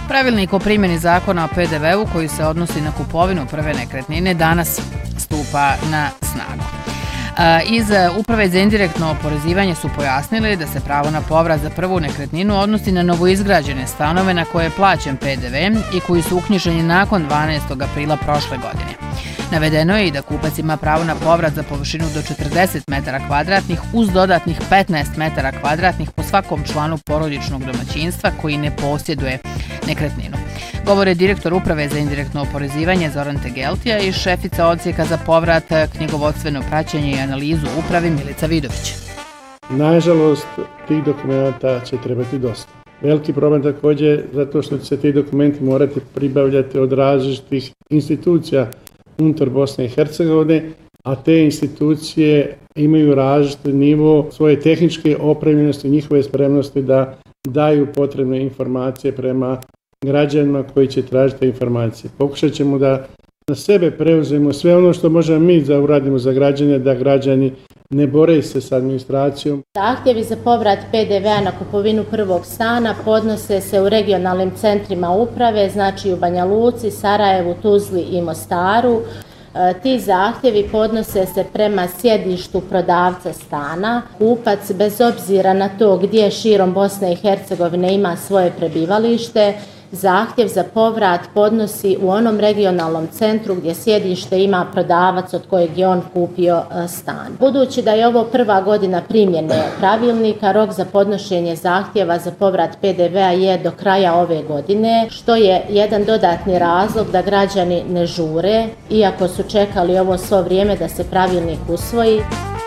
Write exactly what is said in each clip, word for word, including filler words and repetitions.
Pravilnik o primjeni zakona o P D V-u koji se odnosi na kupovinu prve nekretnine danas stupa na snagu. Iz Uprave za indirektno oporezivanje su pojasnili da se pravo na povrat za prvu nekretninu odnosi na novoizgrađene stanove na koje je plaćen P D V i koji su uknjiženi nakon dvanaestog aprila prošle godine. Navedeno je i da kupac ima pravo na povrat za površinu do četrdeset metara kvadratnih uz dodatnih petnaest metara kvadratnih po svakom članu porodičnog domaćinstva koji ne posjeduje nekretninu. Govore direktor Uprave za indirektno oporezivanje Zoran Tegeltija i šefica odsjeka za povrat, knjigovodstveno praćenje i analizu u upravi Milica Vidović. Nažalost, tih dokumenta će trebati dosta. Veliki problem također zato što će se ti dokumenti morati pribavljati od različitih institucija unutar Bosne i Hercegovine, a te institucije imaju različiti nivo svoje tehničke opremljenosti i njihove spremnosti da daju potrebne informacije prema građanima koji će tražiti informacije. Pokušat ćemo da na sebe preuzemo sve ono što možemo mi da uradimo za građane, da građani ne bore se s administracijom. Zahtjevi za povrat P D V-a na kupovinu prvog stana podnose se u regionalnim centrima uprave, znači u Banja Luci, Sarajevu, Tuzli i Mostaru. Ti zahtjevi podnose se prema sjedištu prodavca stana. Kupac, bez obzira na to gdje širom Bosne i Hercegovine ima svoje prebivalište, zahtjev za povrat podnosi u onom regionalnom centru gdje sjedište ima prodavac od kojeg je on kupio stan. Budući da je ovo prva godina primjene pravilnika, rok za podnošenje zahtjeva za povrat P D V-a je do kraja ove godine, što je jedan dodatni razlog da građani ne žure, iako su čekali ovo svo vrijeme da se pravilnik usvoji.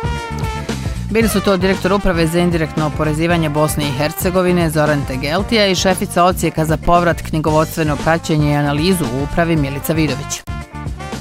Bili su to direktor Uprave za indirektno oporezivanje Bosne i Hercegovine Zoran Tegeltija i šefica odsjeka za povrat, knjigovodstveno praćenje i analizu u upravi Milica Vidović.